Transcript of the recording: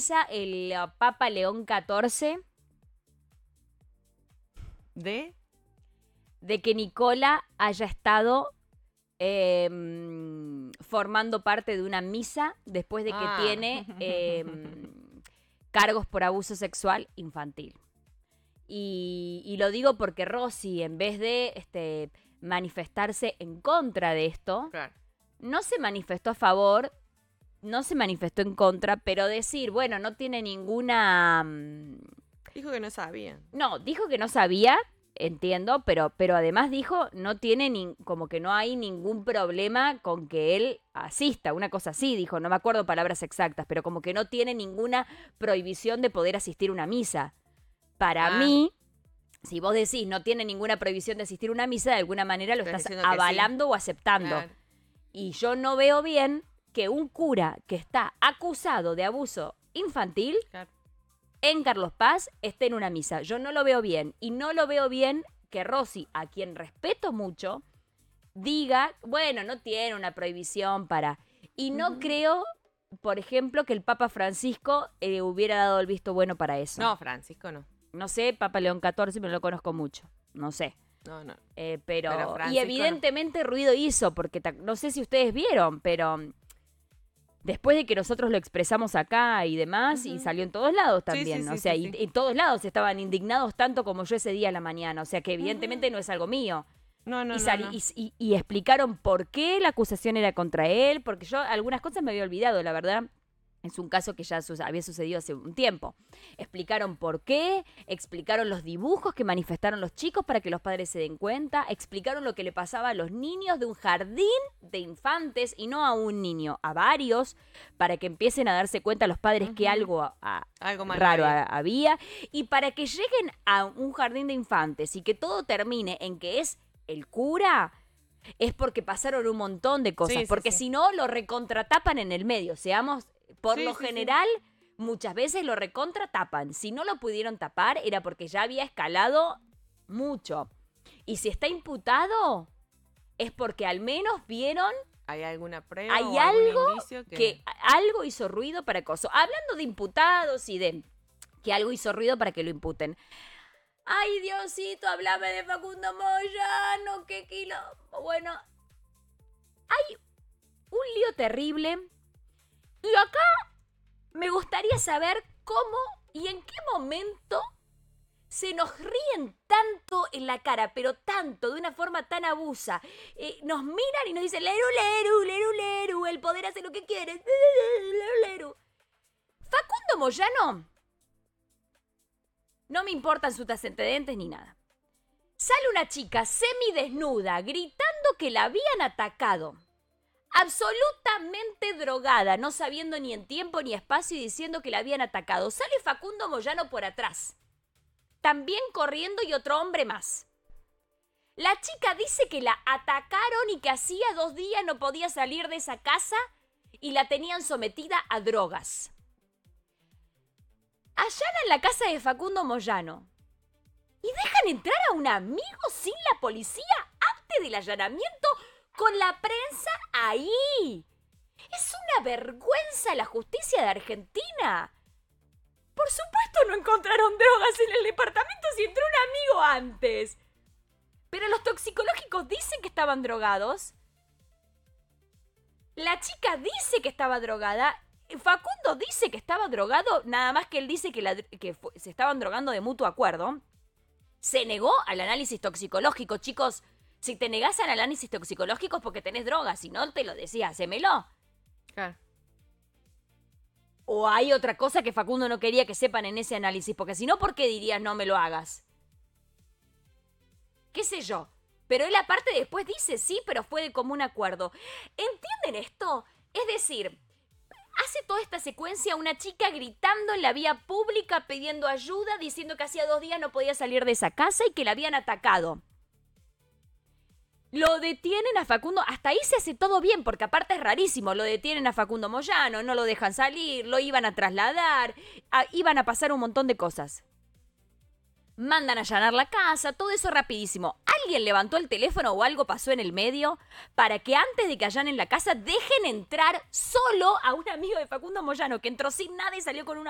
piensa el Papa León XIV ¿De? de que Nicola haya estado formando parte de una misa después de que tiene cargos por abuso sexual infantil? Y lo digo porque Rossi, en vez de manifestarse en contra de esto, Claro. no se manifestó a favor, no se manifestó en contra, pero decir, bueno, no tiene ninguna... Dijo que no sabía. No, dijo que no sabía, entiendo, pero además dijo no tiene como que no hay ningún problema con que él asista, una cosa así, dijo, no me acuerdo palabras exactas, pero como que no tiene ninguna prohibición de poder asistir a una misa. Para mí, si vos decís no tiene ninguna prohibición de asistir a una misa, de alguna manera lo estás avalando o aceptando. Claro. Y yo no veo bien que un cura que está acusado de abuso infantil en Carlos Paz esté en una misa. Yo no lo veo bien. Y no lo veo bien que Rossi, a quien respeto mucho, diga, bueno, no tiene una prohibición para... Y no creo, por ejemplo, que el Papa Francisco hubiera dado el visto bueno para eso. No, Francisco no. No sé, Papa León XIV, pero no lo conozco mucho. No sé. No. Pero y evidentemente ruido hizo, porque no sé si ustedes vieron, pero después de que nosotros lo expresamos acá y demás, y salió en todos lados también, Sí, o sea, sí. y en todos lados estaban indignados tanto como yo ese día a la mañana, o sea que evidentemente no es algo mío. No. Y explicaron por qué la acusación era contra él, porque yo algunas cosas me había olvidado, la verdad. Es un caso que ya había sucedido hace un tiempo. Explicaron por qué, explicaron los dibujos que manifestaron los chicos para que los padres se den cuenta, explicaron lo que le pasaba a los niños de un jardín de infantes, y no a un niño, a varios, para que empiecen a darse cuenta los padres que algo raro había, y para que lleguen a un jardín de infantes y que todo termine en que es el cura... Es porque pasaron un montón de cosas, porque si no lo recontratapan en el medio, por lo general, muchas veces lo recontratapan. Si no lo pudieron tapar era porque ya había escalado mucho. Y si está imputado, es porque al menos vieron... ¿Hay alguna prueba hay o algo algún indicio que algo hizo ruido para acoso. Hablando de imputados y de que algo hizo ruido para que lo imputen. Ay, Diosito, háblame de Facundo Moyano, qué quilombo. Bueno, hay un lío terrible. Y acá me gustaría saber cómo y en qué momento se nos ríen tanto en la cara, pero tanto, de una forma tan abusa. Nos miran y nos dicen, leru, leru, leru, leru, el poder hace lo que quiere, leru, leru. Facundo Moyano, no me importan sus antecedentes ni nada. Sale una chica semidesnuda gritando que la habían atacado. Absolutamente drogada, no sabiendo ni en tiempo ni espacio y diciendo que la habían atacado. Sale Facundo Moyano por atrás, también corriendo, y otro hombre más. La chica dice que la atacaron y que hacía 2 días no podía salir de esa casa y la tenían sometida a drogas. Allanan la casa de Facundo Moyano y dejan entrar a un amigo sin la policía antes del allanamiento, con la prensa ahí. Es una vergüenza la justicia de Argentina. Por supuesto no encontraron drogas en el departamento si entró un amigo antes. Pero los toxicológicos dicen que estaban drogados. La chica dice que estaba drogada. Facundo dice que estaba drogado, nada más que él dice que se estaban drogando de mutuo acuerdo. Se negó al análisis toxicológico, chicos. Si te negás al análisis toxicológico es porque tenés drogas, si no te lo decía, hacémelo. Claro. O hay otra cosa que Facundo no quería que sepan en ese análisis, porque si no, ¿por qué dirías no me lo hagas? ¿Qué sé yo? Pero él aparte después dice sí, pero fue de común acuerdo. ¿Entienden esto? Es decir, hace toda esta secuencia una chica gritando en la vía pública, pidiendo ayuda, diciendo que hacía 2 días no podía salir de esa casa y que la habían atacado. Lo detienen a Facundo, hasta ahí se hace todo bien, porque aparte es rarísimo, lo detienen a Facundo Moyano, no lo dejan salir, lo iban a trasladar, iban a pasar un montón de cosas. Mandan a allanar la casa, todo eso rapidísimo. ¿Alguien levantó el teléfono o algo pasó en el medio para que antes de que allanen la casa dejen entrar solo a un amigo de Facundo Moyano que entró sin nada y salió con una